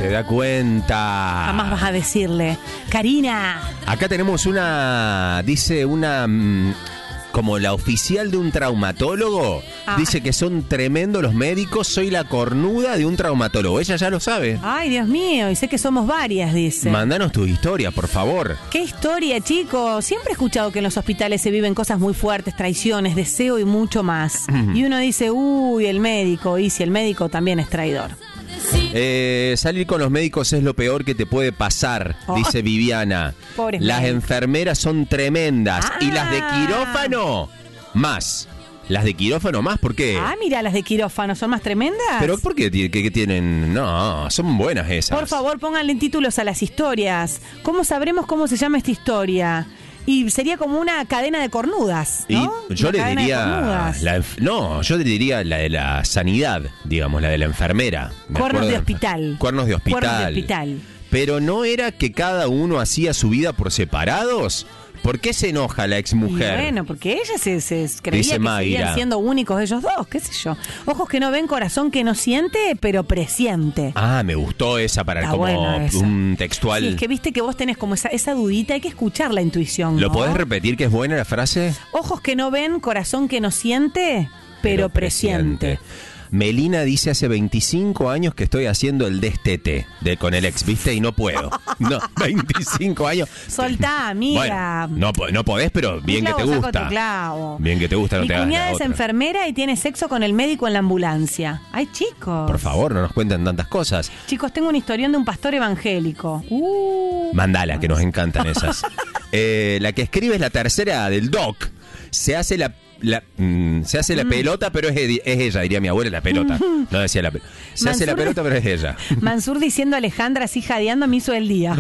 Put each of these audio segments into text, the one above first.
se da cuenta. Jamás vas a decirle, Karina. Acá tenemos como la oficial de un traumatólogo. Dice que son tremendos los médicos. Soy la cornuda de un traumatólogo. Ella ya lo sabe. Ay, Dios mío, y sé que somos varias, dice. Mándanos tu historia, por favor. ¿Qué historia, chicos? Siempre he escuchado que en los hospitales se viven cosas muy fuertes, traiciones, deseo y mucho más. Y uno dice, uy, el médico. Y si el médico también es traidor. Salir con los médicos es lo peor que te puede pasar, dice Viviana. Pobres Las médicos. Enfermeras son tremendas. Y las de quirófano, más. Las de quirófano más, ¿por qué? Mira, las de quirófano, ¿son más tremendas? ¿Pero por qué tienen? No, son buenas esas. Por favor, pónganle títulos a las historias. ¿Cómo sabremos cómo se llama esta historia? Y sería como una cadena de cornudas, ¿no? Y yo Una le cadena diría yo le diría la de la sanidad, digamos, la de la enfermera. Cuernos de hospital. Cuernos de hospital. Cuernos de hospital. Pero ¿no era que cada uno hacía su vida por separados? ¿Por qué se enoja la exmujer? Y bueno, porque ella se creía Dice que Mayra. seguían siendo únicos ellos dos, qué sé yo. Ojos que no ven, corazón que no siente, pero presiente. Me gustó esa para Está como buena esa. un textual. Sí, es que viste que vos tenés como esa dudita, hay que escuchar la intuición, ¿Lo ¿no? podés repetir que es buena la frase? Ojos que no ven, corazón que no siente, pero presiente. Melina dice hace 25 años que estoy haciendo el destete con el ex, ¿viste? Y no puedo. No, 25 años. Soltá, amiga. Bueno, no podés, pero bien que te saca gusta. otro clavo. Bien que te gusta, no Mi te hagas cuñada la es otra. enfermera y tiene sexo con el médico en la ambulancia. Ay, chicos. Por favor, no nos cuenten tantas cosas. Chicos, tengo un historión de un pastor evangélico. Mandala, que nos encantan esas. La que escribe es la tercera del doc. Se hace la pelota, pero es ella, diría mi abuela, la pelota. No decía la pelota. Se hace la pelota, pero es ella. Mansur diciendo a Alejandra así jadeando me hizo el día.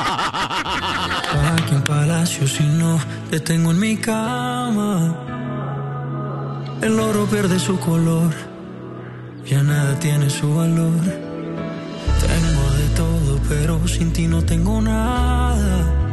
Aquí en Palacio, si no te tengo en mi cama, el oro pierde su color, ya nada tiene su valor. Tengo de todo, pero sin ti no tengo nada.